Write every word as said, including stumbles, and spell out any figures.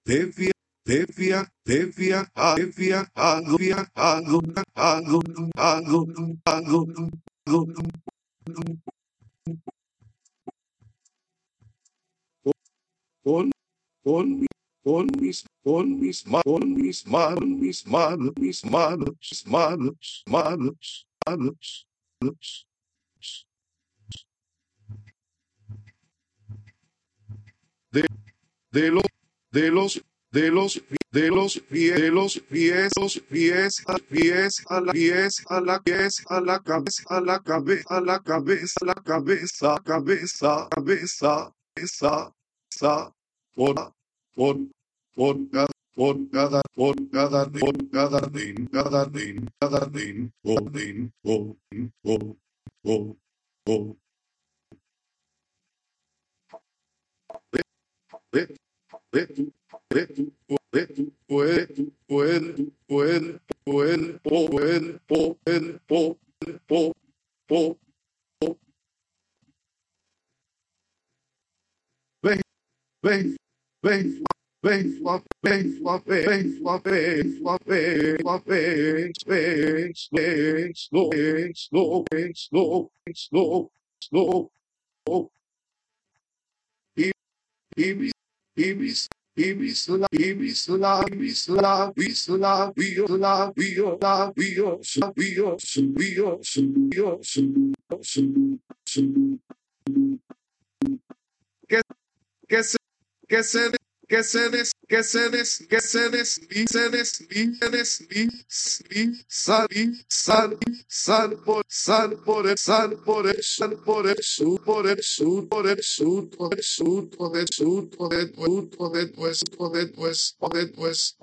devia, devia, devia, devia, aluvia, alum, alum, alum, alum, alum, on, on, on mis, on mis, ma, on mis, ma, on mis, ma, mis, ma, ma, ma, ma, de, de los, de los, de los, de los pies, de los pies, los pies, a pies, a la pies, a la pies, a la cabeza, a la cabeza, a la cabeza, a la cabeza, cabeza, cabeza, cabeza, sa, por, por, por cada, por cada, por cada, por cada din, cada din, cada din, o din, o, o, o, o, ve, ve, ve, ve, puer, puer, puer, puer, puer, puer, puer, puer, ven, ven, ven, ven, ven, ven, ven, ven, ven, ven, slow, slow, slow, slow, slow, ibis, ibis, ibis, la, ibis, la, ibis, la, ibis, la, bio, la, bio, la, bio, bio, bio, bio, bio, que, que se, que se, que se des, que se des, que se des, y se des, y se des, y, y, sal, y, sal, y, sal por, sal por el, sal por el, sal por el sur, por el sur, por el sur, por el sur, por el sur, por el sur, por el sur, por el sur, por el sur, por el sur,